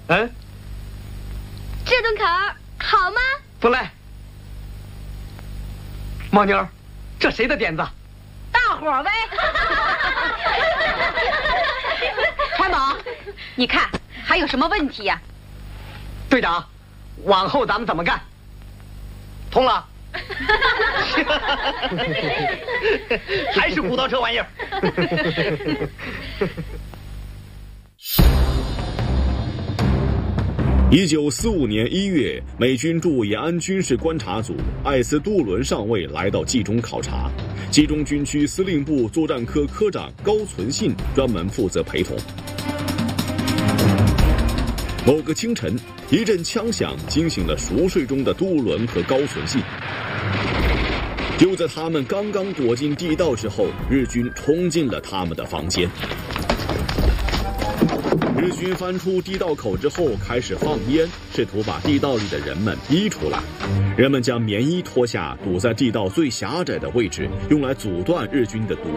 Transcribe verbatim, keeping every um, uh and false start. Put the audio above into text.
嗯， 这顿烤好吗？ 不赖。猫妞，这谁的点子？ 大伙儿呗。 川宝，你看还有什么问题呀？ 队长，往后咱们怎么干？通了。 还是骨头车玩意儿。 一九四五年一月，美军驻延安军事观察组艾斯杜伦上尉来到冀中考察，冀中军区司令部作战科科长高存信专门负责陪同。某个清晨，一阵枪响惊醒了熟睡中的杜伦和高存信。就在他们刚刚躲进地道之后，日军冲进了他们的房间。日军翻出地道口之后，开始放烟，试图把地道里的人们逼出来。人们将棉衣脱下，堵在地道最狭窄的位置，用来阻断日军的毒